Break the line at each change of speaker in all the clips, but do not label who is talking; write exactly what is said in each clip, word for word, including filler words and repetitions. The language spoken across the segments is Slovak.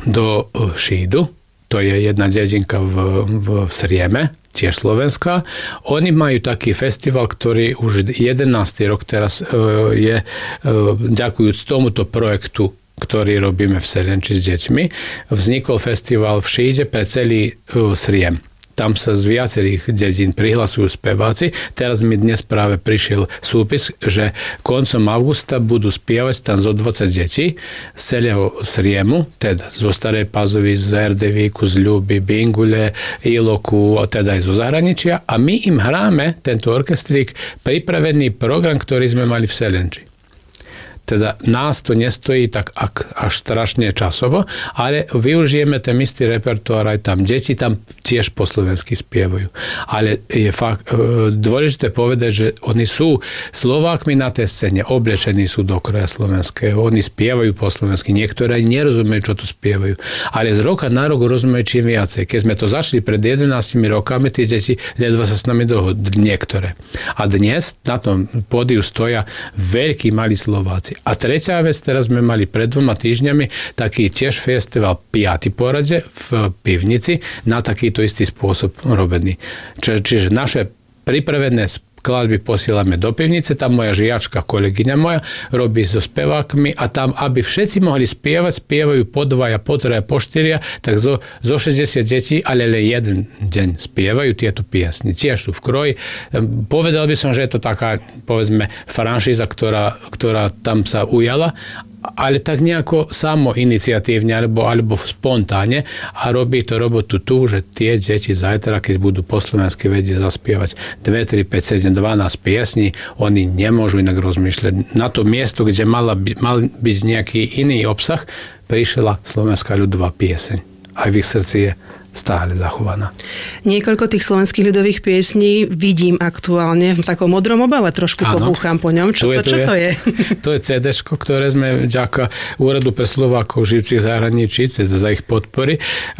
do Šídu, to je jedna dedinka v, v Srieme, tiež Slovenská. Oni majú taký festival, ktorý už jedenásty rok teraz je, ďakujúc tomuto projektu, ktorý robíme v Serenči s deťmi, vznikol festival v Šíde pre celý Sriem. Tam sa z viacerých dedín prihlasujú speváci. Teraz mi dnes práve prišiel súpis, že koncom augusta budú spievať tam zo dvadsať detí z celého Sriemu, teda zo Starej Pazovy, z Erdevíku, z Ľuby, Bingule, Iloku, teda aj zo zahraničia. A my im hráme, tento orkestrík, pripravený program, ktorý sme mali v Serenči. Teda nás to nestojí tak až strašne časovo, ale využijeme ten istý repertoár aj tam. Deti tam tiež po slovensky spievajú. Ale je fakt dôležité povedať, že oni sú Slovákmi na tej scéne, oblečení sú do kroja slovenského, oni spievajú po slovensky, niektoré nerozumejú, čo tu spievajú. Ale z roka na rok rozumejú čím viacej. Keď sme to začali pred jedenástimi rokami, tí deti ledva sa s nami dohodli, niektoré. A dnes na tom pódiu stoja veľkí malí Slováci. A tretia vec, teraz sme mali pred dvoma týždňami taký tiež festival piaty porade v Pivnici na takýto istý spôsob robený. Čiže, čiže naše pripravené skladby posielame do Pivnice, tam moja žiačka, kolegyňa moja, robí so spevákmi a tam, aby všetci mohli spievať, spievajú po dvaja, po traja, po štyria, tak zo, zo šesťdesiat detí, ale len jeden deň spievajú tieto piesne. Tiež sú v kroji. Povedal by som, že je to taká, povedzme, franšíza, ktorá, ktorá tam sa ujala, ale tak nejako samoiniciatívne alebo, alebo spontánne a robí to robotu tu, že tie deti zajtra, keď budú po slovensky vedieť zaspievať dva, tri, päť, sedem, dvanásť piesní, oni nemôžu inak rozmýšľať. Na to miesto, kde mala by, mal byť nejaký iný obsah, prišla slovenská ľudová pieseň. Aj v ich srdci je stále zachovaná.
Niekoľko tých slovenských ľudových piesní vidím aktuálne v takom modrom obale, trošku pobúcham po ňom. Čo, to, čo to je?
To je cé déško, ktoré sme vďaka Úradu pre Slovákov žijúcich v zahraničí, teda za ich podpory,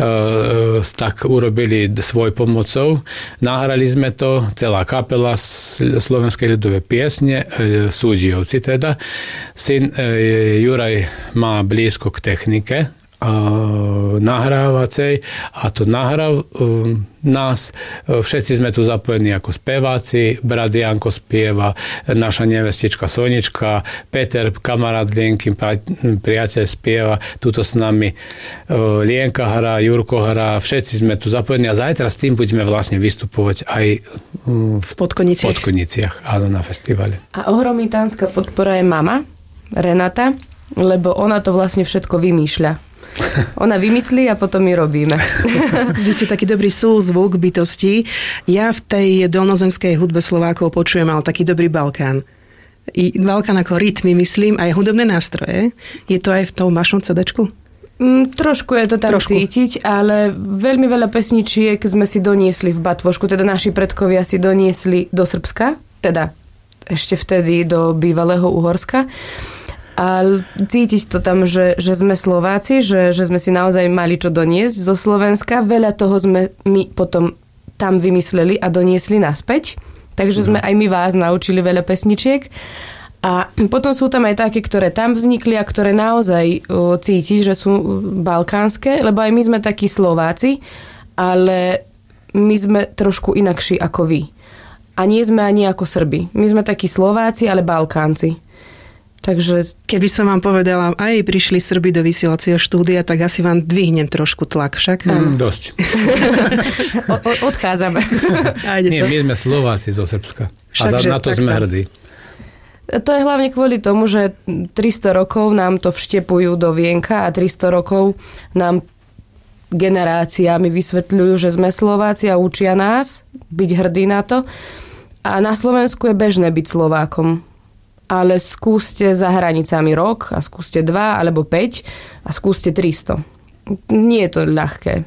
tak urobili svoj pomocou. Nahrali sme to, celá kapela slovenskej ľudové piesne, Súdžijovci teda. Syn Juraj má blízko k technike, nahrávacej a to nahral um, nás. Všetci sme tu zapojení ako speváci. Brat Janko spieva, naša nevestička Sonička, Peter, kamarát Lienky, priateľ spieva, tuto s nami Lienka hrá, Jurko hrá, všetci sme tu zapojení a zajtra s tým budeme vlastne vystupovať aj v
Podkoniciach.
Podkoniciach, áno, na festivale.
A ohromitánska podpora je mama, Renata, lebo ona to vlastne všetko vymýšľa. Ona vymyslí a potom my robíme.
Vy ste taký dobrý súzvuk bytosti. Ja v tej dolnozemskej hudbe Slovákov počujem ale taký dobrý Balkán. I Balkán ako rytmy, myslím, aj hudobné nástroje. Je to aj v tom vašom cé déčku?
Mm, trošku je to tam
trošku
cítiť, ale veľmi veľa pesničiek sme si doniesli v Batvošku, teda naši predkovia si doniesli do Srbska, teda ešte vtedy do bývalého Uhorska. A cítiť to tam, že, že sme Slováci, že, že sme si naozaj mali čo doniesť zo Slovenska. Veľa toho sme my potom tam vymysleli a doniesli naspäť. Takže sme aj my vás naučili veľa pesničiek. A potom sú tam aj také, ktoré tam vznikli a ktoré naozaj o, cítiť, že sú balkánske, lebo aj my sme takí Slováci, ale my sme trošku inakší ako vy. A nie sme ani ako Srbi. My sme takí Slováci, ale Balkánci. Takže
keby som vám povedala, aj prišli Srbi do vysielacieho štúdia, tak asi vám dvihnem trošku tlak, však?
Mm, dosť.
o, o, odchádzame.
Nie, my sme Slováci zo Srbska. Však, a za, na to sme hrdí.
To je hlavne kvôli tomu, že tristo rokov nám to vštepujú do vienka a tristo rokov nám generáciami vysvetľujú, že sme Slováci a učia nás byť hrdí na to. A na Slovensku je bežné byť Slovákom. Ale skúste za hranicami rok a skúste dva alebo päť a skúste tristo. Nie je to ľahké.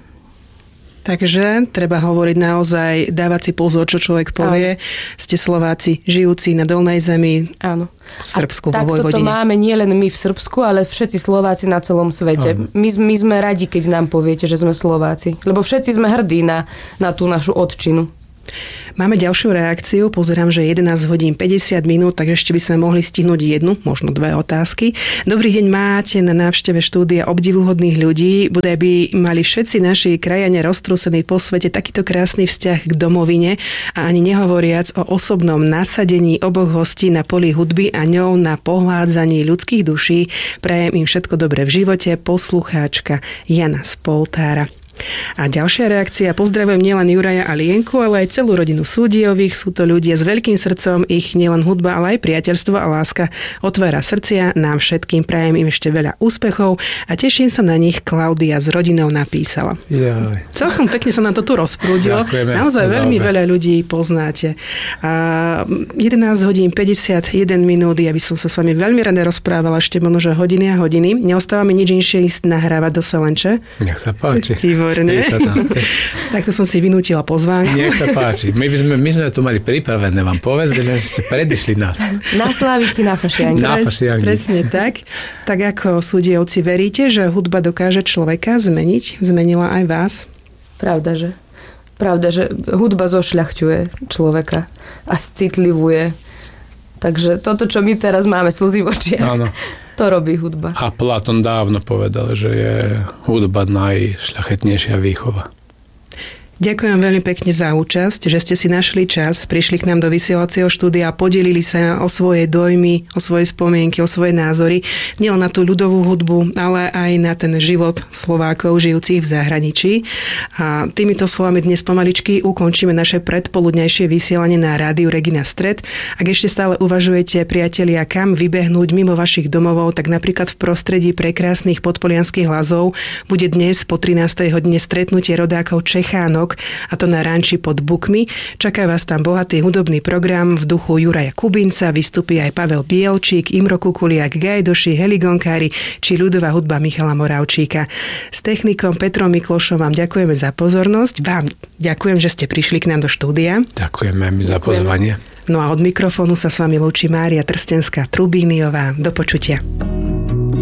Takže treba hovoriť naozaj, dávať si pozor, čo človek povie. Áno. Ste Slováci žijúci na Dolnej zemi.
Áno.
V Srbsku,
a
vo Vojvodine.
takto to máme nie len my v Srbsku, ale všetci Slováci na celom svete. My, my sme radi, keď nám poviete, že sme Slováci. Lebo všetci sme hrdí na, na tú našu otčinu.
Máme ďalšiu reakciu, pozerám, že jedenásť hodín päťdesiat minút, tak ešte by sme mohli stihnúť jednu, možno dve otázky. Dobrý deň, máte na návšteve štúdia obdivuhodných ľudí, bodaj by mali všetci naši krajania roztrúsení po svete takýto krásny vzťah k domovine a ani nehovoriac o osobnom nasadení oboch hostí na poli hudby a ňou na pohľádzaní ľudských duší. Prajem im všetko dobré v živote, poslucháčka Jana z Poltára. A ďalšia reakcia, pozdravujem nielen Juraja a Lienku, ale aj celú rodinu Súdiových. Sú to ľudia s veľkým srdcom, ich nielen hudba, ale aj priateľstvo a láska otvára srdcia. Nám všetkým prajem im ešte veľa úspechov a teším sa na nich. Klaudia s rodinou napísala.
Jaj.
Celkom pekne sa nám to tu rozprúdilo.
Ďakujeme.
Naozaj veľmi
Zaobe.
veľa ľudí poznáte. A jedenásť hodín päťdesiatjeden minút, ja by som sa s vami veľmi rada rozprávala ešte možno, že hodiny a hodiny. Neostáva mi nič inšie ísť nahrávať do Selenče.
Nech sa páči.
Výborné. Takto som si vynútila pozvánku.
Nech sa páči. My, by sme, my sme to mali pripravené, vám povedali, že ste predišli nás.
Na Sláviky, na Fašianky.
Na Fašianky.
Presne tak. Tak ako Súdiovci, veríte, že hudba dokáže človeka zmeniť? Zmenila aj vás?
Pravda, že? Pravda, že hudba zošľachťuje človeka a citlivuje. Takže toto, čo my teraz máme slzy v očiach,
Áno.
to robí hudba.
A Platón dávno povedal, že je hudba najšľachetnejšia výchova.
Ďakujem veľmi pekne za účasť, že ste si našli čas, prišli k nám do vysielacieho štúdia a podelili sa o svoje dojmy, o svoje spomienky, o svoje názory, nielen na tú ľudovú hudbu, ale aj na ten život Slovákov žijúcich v zahraničí. A týmito slovami dnes pomaličky ukončíme naše predpoludňajšie vysielanie na rádiu Regina Stred. Ak ešte stále uvažujete, priatelia, kam vybehnúť mimo vašich domovov, tak napríklad v prostredí prekrásnych podpolianských lazov bude dnes po trinástej hodine stretnutie rodákov Čechánok, a to na ranči pod Bukmi. Čaká vás tam bohatý hudobný program v duchu Juraja Kubinca, vystupí aj Pavel Bielčík, Imro Kukuliak, Gajdoši, Heli Gonkári či ľudová hudba Michala Moravčíka. S technikom Petrom Miklošom vám ďakujeme za pozornosť. Vám ďakujem, že ste prišli k nám do štúdia.
Ďakujeme mi za pozvanie.
No a od mikrofónu sa s vami lúči Mária Trstenská Trubíniová. Do počutia.